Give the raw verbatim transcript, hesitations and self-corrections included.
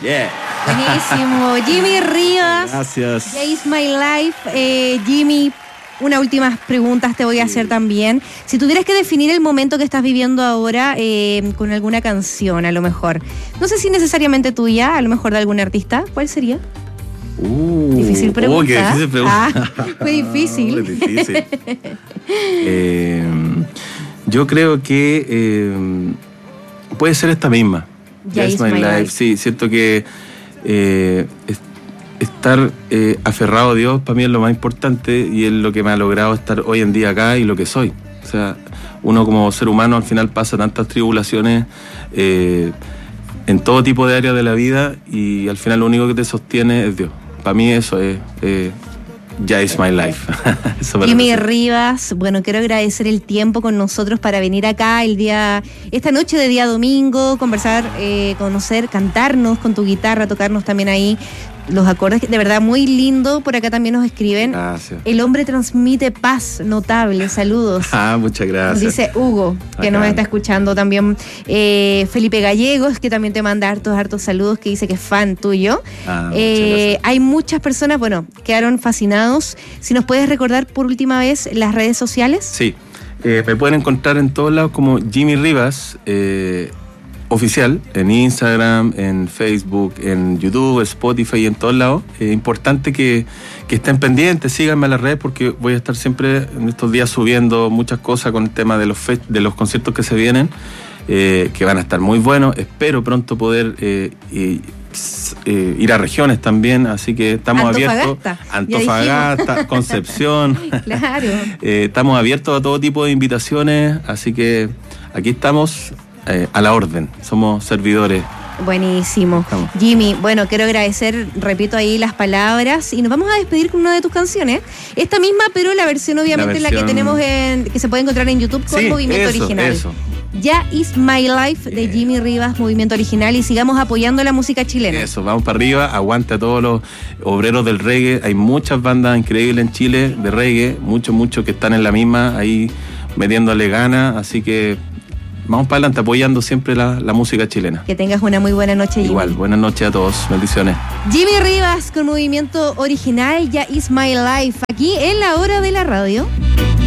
Yeah. Buenísimo. Jimmy Rivas. Gracias. Ya is my life. Eh, Jimmy, unas últimas preguntas te voy a hacer también. Si tuvieras que definir el momento que estás viviendo ahora eh, con alguna canción, a lo mejor. No sé si necesariamente tuya, a lo mejor de algún artista. ¿Cuál sería? Uh, difícil pregunta. Oh, qué difícil pregunta. Ah, fue difícil. Oh, difícil. eh, yo creo que eh, puede ser esta misma. Ya is my life. life. Sí, siento que eh, es, estar eh, aferrado a Dios para mí es lo más importante y es lo que me ha logrado estar hoy en día acá y lo que soy. O sea, uno como ser humano al final pasa tantas tribulaciones eh, en todo tipo de áreas de la vida y al final lo único que te sostiene es Dios. Para mí eso es... Eh, Ya is my life. Jimmy Rivas, bueno, quiero agradecer el tiempo con nosotros para venir acá el día, esta noche de día domingo, conversar, eh, conocer, cantarnos con tu guitarra, tocarnos también ahí los acordes, de verdad muy lindo. Por acá también nos escriben. Gracias. El hombre transmite paz, notable, saludos. Ah, muchas gracias. Dice Hugo, que Acá. nos está escuchando también. Eh, Felipe Gallegos, que también te manda hartos, hartos saludos, que dice que es fan tuyo. Ah, eh, hay muchas personas, bueno, quedaron fascinados. Si nos puedes recordar por última vez las redes sociales. Sí, eh, me pueden encontrar en todos lados como Jimmy Rivas, eh, oficial, en Instagram, en Facebook, en YouTube, Spotify y en todos lados. Es importante que, que estén pendientes, síganme a las redes porque voy a estar siempre en estos días subiendo muchas cosas con el tema de los, fe- de los conciertos que se vienen, eh, que van a estar muy buenos. Espero pronto poder eh, y, eh, ir a regiones también, así que estamos Antofagasta, abiertos. Antofagasta, Concepción. Claro. eh, estamos abiertos a todo tipo de invitaciones, así que aquí estamos. Eh, a la orden, somos servidores. Buenísimo. Estamos. Jimmy, bueno, quiero agradecer, repito ahí las palabras y nos vamos a despedir con una de tus canciones. Esta misma, pero la versión obviamente la, versión... la que tenemos en, que se puede encontrar en YouTube con sí, Movimiento eso, Original. Eso. Ya is my life de Jimmy Rivas, Movimiento Original, y sigamos apoyando la música chilena. Eso, vamos para arriba, aguante a todos los obreros del reggae. Hay muchas bandas increíbles en Chile de reggae, muchos, muchos que están en la misma, ahí metiéndole ganas, así que vamos para adelante apoyando siempre la, la música chilena. Que tengas una muy buena noche, Jimmy. Igual, buenas noches a todos, bendiciones. Jimmy Rivas con Movimiento Original, Ya is my life, aquí en La Hora de la Radio.